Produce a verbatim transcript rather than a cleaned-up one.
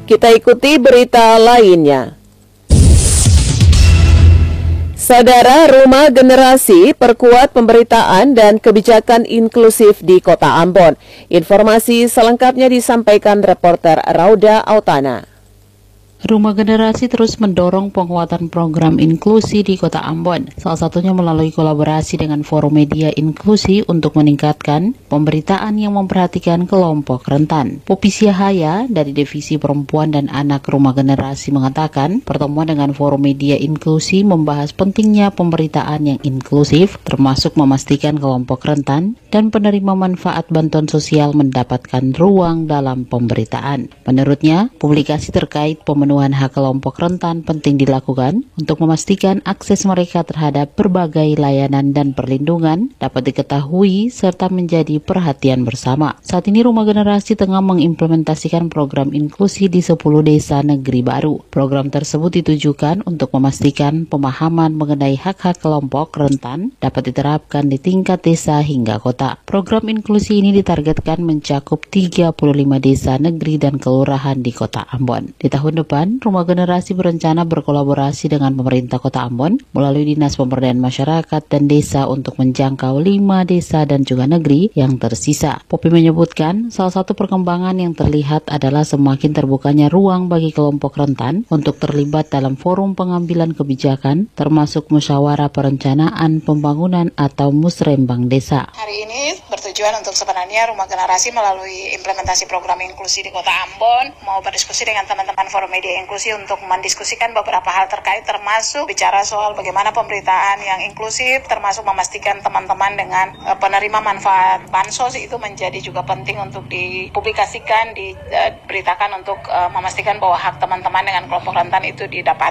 Kita ikuti berita lainnya. Saudara, Rumah Generasi perkuat pemberitaan dan kebijakan inklusif di Kota Ambon. Informasi selengkapnya disampaikan reporter Rauda Autana. Rumah Generasi terus mendorong penguatan program inklusi di Kota Ambon, salah satunya melalui kolaborasi dengan Forum Media Inklusi untuk meningkatkan pemberitaan yang memperhatikan kelompok rentan. Popi Siahaya dari Divisi Perempuan dan Anak Rumah Generasi mengatakan, pertemuan dengan Forum Media Inklusi membahas pentingnya pemberitaan yang inklusif, termasuk memastikan kelompok rentan dan penerima manfaat bantuan sosial mendapatkan ruang dalam pemberitaan. Menurutnya, publikasi terkait pemenuhan Pemenuhan hak kelompok rentan penting dilakukan untuk memastikan akses mereka terhadap berbagai layanan dan perlindungan dapat diketahui serta menjadi perhatian bersama. Saat ini Rumah Generasi tengah mengimplementasikan program inklusi di sepuluh desa negeri baru. Program tersebut ditujukan untuk memastikan pemahaman mengenai hak-hak kelompok rentan dapat diterapkan di tingkat desa hingga kota. Program inklusi ini ditargetkan mencakup tiga puluh lima desa negeri dan kelurahan di Kota Ambon. Di tahun depan, Rumah Generasi berencana berkolaborasi dengan pemerintah Kota Ambon melalui Dinas Pemberdayaan Masyarakat dan Desa untuk menjangkau lima desa dan juga negeri yang tersisa. Popi menyebutkan, salah satu perkembangan yang terlihat adalah semakin terbukanya ruang bagi kelompok rentan untuk terlibat dalam forum pengambilan kebijakan, termasuk musyawarah perencanaan pembangunan atau musrembang desa. Hari ini bertujuan untuk sebenarnya Rumah Generasi melalui implementasi program inklusi di Kota Ambon mau berdiskusi dengan teman-teman Forum Media Inklusi untuk mendiskusikan beberapa hal terkait, termasuk bicara soal bagaimana pemberitaan yang inklusif, termasuk memastikan teman-teman dengan uh, penerima manfaat bansos itu menjadi juga penting untuk dipublikasikan, diberitakan untuk uh, memastikan bahwa hak teman-teman dengan kelompok rentan itu didapat.